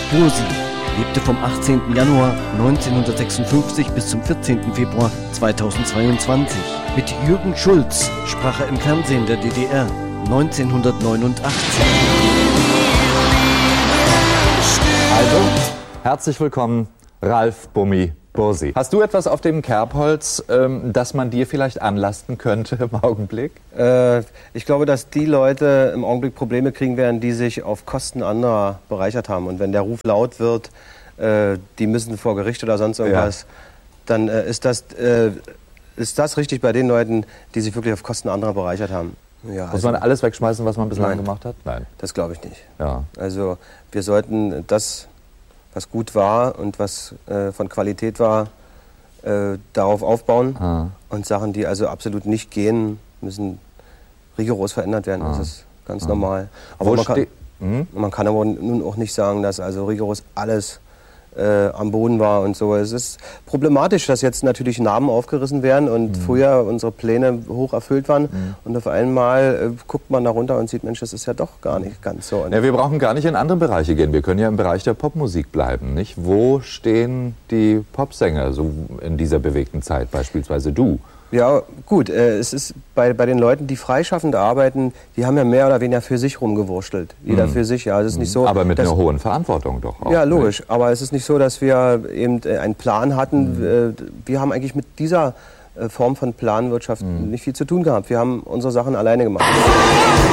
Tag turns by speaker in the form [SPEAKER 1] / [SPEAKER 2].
[SPEAKER 1] Bosi lebte vom 18. Januar 1956 bis zum 14. Februar 2022. Mit Jürgen Schulz sprach er im Fernsehen der DDR 1989.
[SPEAKER 2] Also, herzlich willkommen, Ralf Bummi Bosi. Hast du etwas auf dem Kerbholz, das man dir vielleicht anlasten könnte im Augenblick?
[SPEAKER 3] Ich glaube, dass die Leute im Augenblick Probleme kriegen werden, die sich auf Kosten anderer bereichert haben. Und wenn der Ruf laut wird, die müssen vor Gericht oder sonst irgendwas, dann ist das richtig bei den Leuten, die sich wirklich auf Kosten anderer bereichert haben. Ja,
[SPEAKER 2] Muss man alles wegschmeißen, was man bislang gemacht hat?
[SPEAKER 3] Nein. Das glaube ich nicht.
[SPEAKER 2] Ja.
[SPEAKER 3] Also wir sollten das, was gut war und was von Qualität war, darauf aufbauen. Und Sachen, die also absolut nicht gehen, müssen rigoros verändert werden. Das ist ganz normal. Aber man kann aber nun auch nicht sagen, dass also rigoros alles am Boden war und so. Es ist problematisch, dass jetzt natürlich Namen aufgerissen werden und früher unsere Pläne hoch erfüllt waren. Und auf einmal guckt man da runter und sieht, Mensch, das ist ja doch gar nicht ganz so.
[SPEAKER 2] Ja, wir brauchen gar nicht in andere Bereiche gehen. Wir können ja im Bereich der Popmusik bleiben, nicht? Wo stehen die Popsänger so in dieser bewegten Zeit, beispielsweise du?
[SPEAKER 3] Ja, gut, es ist bei den Leuten, die freischaffend arbeiten, die haben ja mehr oder weniger für sich rumgewurschtelt. Jeder für sich, ja. Es ist nicht so,
[SPEAKER 2] aber mit einer hohen Verantwortung doch auch.
[SPEAKER 3] Ja, logisch. Nicht? Aber es ist nicht so, dass wir eben einen Plan hatten. Wir haben eigentlich mit dieser Form von Planwirtschaft nicht viel zu tun gehabt. Wir haben unsere Sachen alleine gemacht.